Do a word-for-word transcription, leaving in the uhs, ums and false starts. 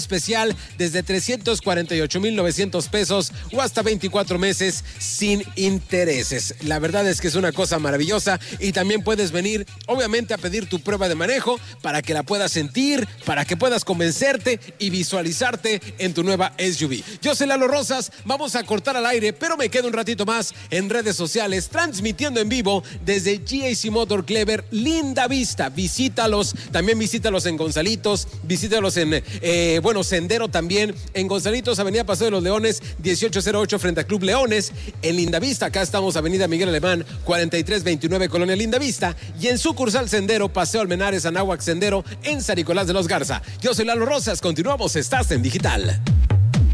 especial desde trescientos cuarenta y ocho mil novecientos pesos o hasta veinticuatro meses sin intereses. La verdad es que es una cosa maravillosa y también puedes venir, obviamente, a pedir tu prueba de manejo para que la puedas sentir, para que puedas convencerte y visualizarte en tu nueva S U V. Yo soy Lalo Rosas, vamos a cortar al aire, pero me quedo un ratito más en redes sociales, transmitiendo en vivo desde G A C Motor Clever Linda Vista. Visítalos, también visítalos en Gonzalitos, visítalos en, eh, bueno, Sendero también, en Gonzalitos, Avenida Paseo de los Leones, dieciocho cero ocho frente a Club Leones. En Linda Vista, acá estamos, Avenida Miguel Alemán, cuarenta y tres veintinueve, Colonia Linda Vista. Y en sucursal Sendero, Paseo Almenares, Anáhuac Sendero, en San Nicolás de los Garza. Yo soy Lalo Rosas, continuamos, estás en Digital.